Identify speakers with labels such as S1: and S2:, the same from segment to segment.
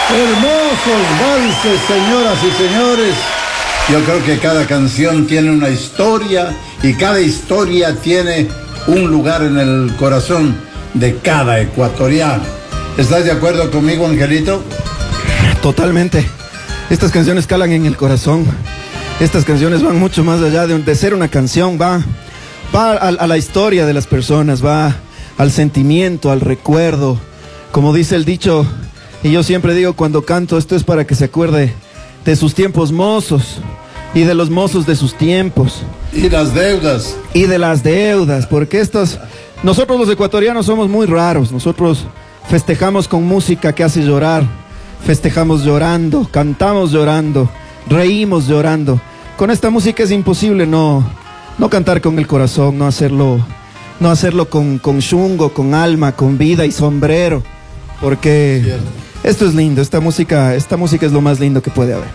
S1: Hermosos valses, señoras y señores. Yo creo que cada canción tiene una historia y cada historia tiene un lugar en el corazón de cada ecuatoriano. ¿Estás de acuerdo conmigo, Angelito?
S2: Totalmente. Estas canciones calan en el corazón. Estas canciones van mucho más allá de ser una canción. Va a la historia de las personas, va al sentimiento, al recuerdo. Como dice el dicho, y yo siempre digo cuando canto, esto es para que se acuerde de sus tiempos mozos y de los mozos de sus tiempos.
S1: Y las deudas.
S2: Y de las deudas, porque nosotros los ecuatorianos somos muy raros. Nosotros festejamos con música que hace llorar, festejamos llorando, cantamos llorando, reímos llorando. Con esta música es imposible no cantar con el corazón, no hacerlo con chungo, con alma, con vida y sombrero, porque cierto. Esto es lindo, esta música es lo más lindo que puede haber.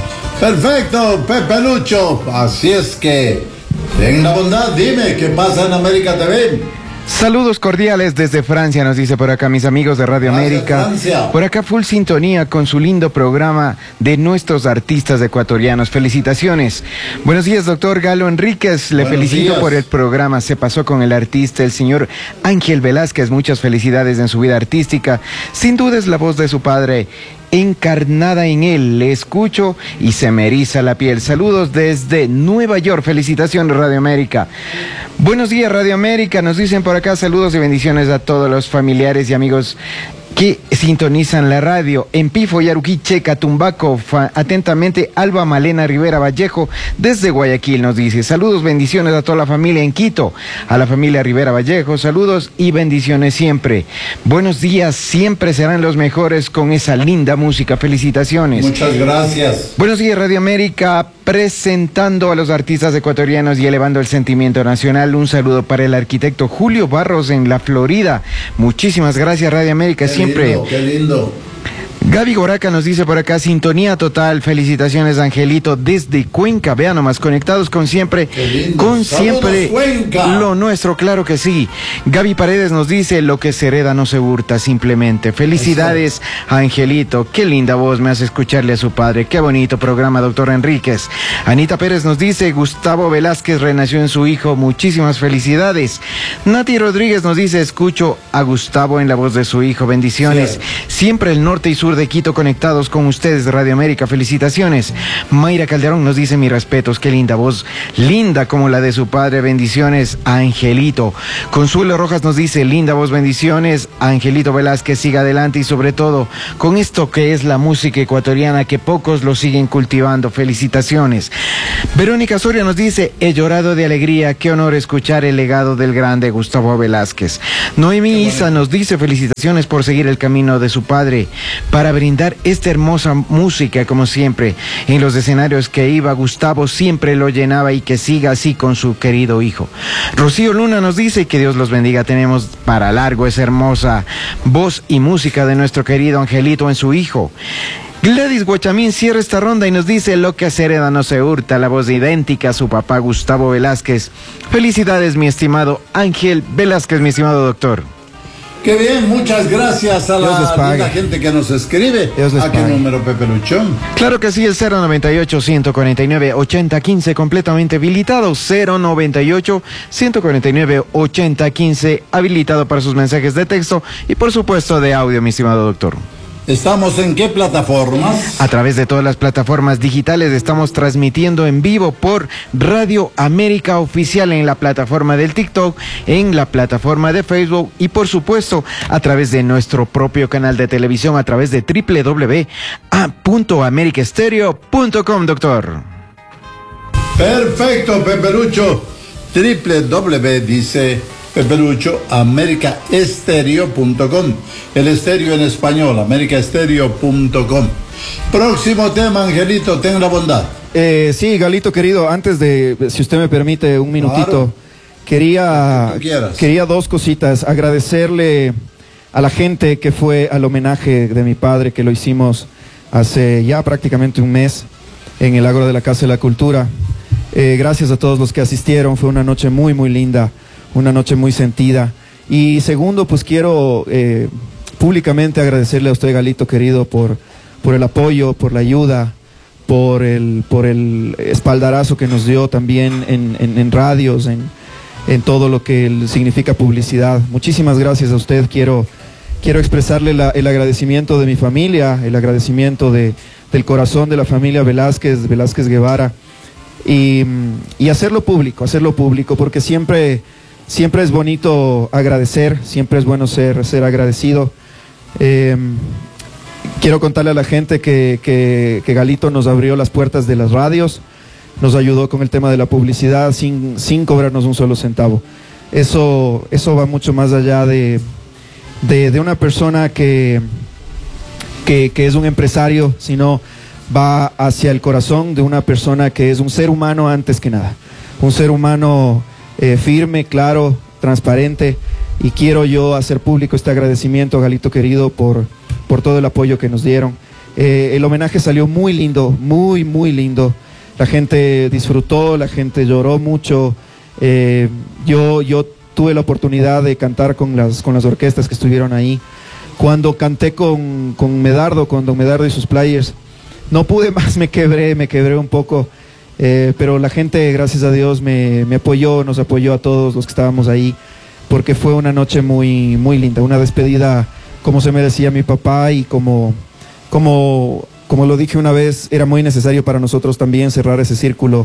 S1: Perfecto, Pepe Lucho. Así es que, ten la bondad, dime qué pasa en América TV.
S3: Saludos cordiales desde Francia, nos dice por acá mis amigos de Radio América.
S1: Francia.
S3: Por acá full sintonía con su lindo programa de nuestros artistas ecuatorianos. Felicitaciones. Buenos días, doctor Galo Enríquez. Le felicito por el programa. Se pasó con el artista, el señor Ángel Velázquez. Muchas felicidades en su vida artística. Sin duda es la voz de su padre encarnada en él. Le escucho y se me eriza la piel. Saludos desde Nueva York. Felicitaciones, Radio América. Buenos días, Radio América. Nos dicen por acá saludos y bendiciones a todos los familiares y amigos que sintonizan la radio. En Pifo, Yaruquiche, Catumbaco, atentamente Alba Malena Rivera Vallejo desde Guayaquil nos dice saludos, bendiciones a toda la familia en Quito, a la familia Rivera Vallejo, saludos y bendiciones siempre. Buenos días, siempre serán los mejores con esa linda música, felicitaciones.
S1: Muchas gracias.
S3: Buenos días, Radio América, presentando a los artistas ecuatorianos y elevando el sentimiento nacional. Un saludo para el arquitecto Julio Barros en la Florida. Muchísimas gracias, Radio América.
S1: Qué lindo.
S3: Gaby Goraca nos dice por acá, sintonía total, felicitaciones Angelito desde Cuenca, vean nomás, conectados con siempre, con siempre lo nuestro, claro que sí. Gaby Paredes nos dice, lo que se hereda no se hurta, simplemente. Felicidades Angelito, qué linda voz me hace escucharle a su padre, qué bonito programa, doctor Enríquez. Anita Pérez nos dice, Gustavo Velázquez renació en su hijo, muchísimas felicidades. Nati Rodríguez nos dice, escucho a Gustavo en la voz de su hijo, bendiciones. Siempre el norte y sur de Quito conectados con ustedes, Radio América, felicitaciones. Mayra Calderón nos dice, mis respetos, qué linda voz, linda como la de su padre, bendiciones a Angelito. Consuelo Rojas nos dice, linda voz, bendiciones, Angelito Velázquez, siga adelante y sobre todo con esto que es la música ecuatoriana que pocos lo siguen cultivando, felicitaciones. Verónica Soria nos dice, he llorado de alegría, qué honor escuchar el legado del grande Gustavo Velázquez. Noemí Isa nos dice, felicitaciones por seguir el camino de su padre, para brindar esta hermosa música como siempre. En los escenarios que iba, Gustavo siempre lo llenaba y que siga así con su querido hijo. Rocío Luna nos dice que Dios los bendiga. Tenemos para largo esa hermosa voz y música de nuestro querido Angelito en su hijo. Gladys Guachamín cierra esta ronda y nos dice, lo que se hereda no se hurta, la voz idéntica a su papá Gustavo Velázquez. Felicidades, mi estimado Ángel Velázquez, mi estimado doctor.
S1: Qué bien, muchas gracias a la gente que nos escribe. ¿A qué número, Pepe Luchón?
S3: Claro que sí, el 098-149-8015, completamente habilitado. 098-149-8015, habilitado para sus mensajes de texto y por supuesto de audio, mi estimado doctor.
S1: ¿Estamos en qué plataformas?
S3: A través de todas las plataformas digitales estamos transmitiendo en vivo por Radio América Oficial en la plataforma del TikTok, en la plataforma de Facebook y por supuesto a través de nuestro propio canal de televisión a través de www.americaestereo.com, doctor.
S1: Perfecto, Pepe Lucho. dice Pepe Lucho, americaestereo.com. El estéreo en español, americaestereo.com. Próximo tema, Angelito, ten la bondad.
S2: Sí, Galito querido, antes de, si usted me permite un minutito, claro. quería dos cositas. Agradecerle a la gente que fue al homenaje de mi padre, que lo hicimos hace ya prácticamente un mes en el Agro de la Casa de la Cultura. Gracias a todos los que asistieron, fue una noche muy, muy linda. Una noche muy sentida. Y segundo, pues quiero públicamente agradecerle a usted, Galito querido, por el apoyo, por la ayuda, por el espaldarazo que nos dio también en radios, en todo lo que significa publicidad. Muchísimas gracias a usted. Quiero expresarle el agradecimiento de mi familia, el agradecimiento del corazón de la familia Velázquez Guevara, y hacerlo público, porque siempre es bonito agradecer, siempre es bueno ser agradecido. Quiero contarle a la gente que Galito nos abrió las puertas de las radios, nos ayudó con el tema de la publicidad sin cobrarnos un solo centavo. Eso va mucho más allá de una persona que es un empresario, sino va hacia el corazón de una persona que es un ser humano antes que nada. Un ser humano firme, claro, transparente, y quiero yo hacer público este agradecimiento, Galito querido, por todo el apoyo que nos dieron. El homenaje salió muy lindo, muy lindo. La gente disfrutó, la gente lloró mucho. Yo tuve la oportunidad de cantar con las orquestas que estuvieron ahí. Cuando canté con don Medardo y sus players, no pude más, me quebré un poco, pero la gente, gracias a Dios, me apoyó, nos apoyó a todos los que estábamos ahí, porque fue una noche muy linda, una despedida como se merecía mi papá, y como lo dije una vez, era muy necesario para nosotros también cerrar ese círculo,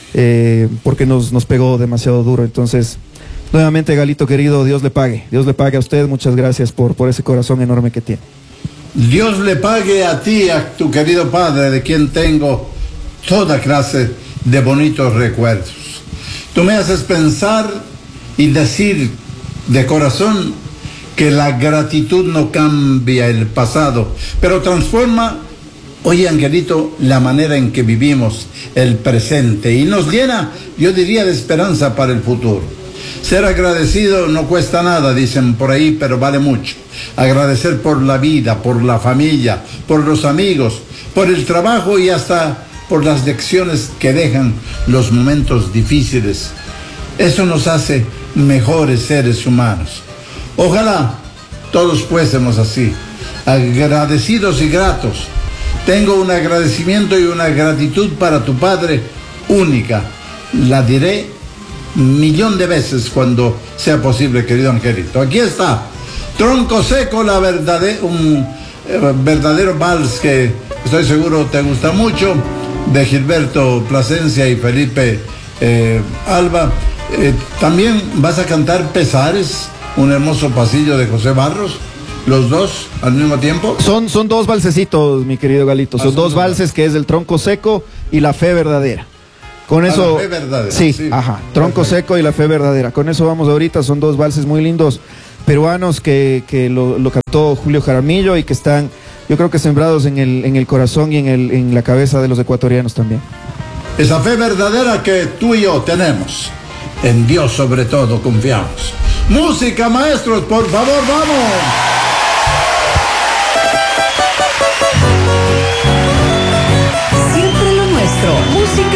S2: porque nos pegó demasiado duro. Entonces, nuevamente, Galito querido, Dios le pague a usted. Muchas gracias por ese corazón enorme que tiene.
S1: Dios le pague a ti, a tu querido padre, de quien tengo toda clase de bonitos recuerdos. Tú me haces pensar y decir de corazón que la gratitud no cambia el pasado, pero transforma, oye, Angelito, la manera en que vivimos el presente, y nos llena, yo diría, de esperanza para el futuro. Ser agradecido no cuesta nada, dicen por ahí, pero vale mucho. Agradecer por la vida, por la familia, por los amigos, por el trabajo y hasta por las lecciones que dejan los momentos difíciles. Eso nos hace mejores seres humanos. Ojalá todos fuésemos así, agradecidos y gratos. Tengo un agradecimiento y una gratitud para tu padre única. La diré 1.000.000 de veces cuando sea posible, querido Angelito. Aquí está, Tronco Seco, un verdadero vals que estoy seguro te gusta mucho, de Gilberto Plasencia y Felipe Alba. También vas a cantar Pesares, un hermoso pasillo de José Barros, los dos al mismo tiempo.
S2: Son dos valsecitos, mi querido Galito, son dos valses, que es el Tronco Seco y La Fe Verdadera. Con eso,
S1: la fe verdadera,
S2: sí, Tronco
S1: perfecto.
S2: Seco y La Fe Verdadera. Con eso vamos ahorita. Son dos valses muy lindos peruanos que lo cantó Julio Jaramillo, y que están, yo creo que sembrados en el corazón y en la cabeza de los ecuatorianos también.
S1: Esa fe verdadera que tú y yo tenemos, en Dios sobre todo confiamos. Música, maestros, por favor, vamos.
S4: Siempre lo nuestro.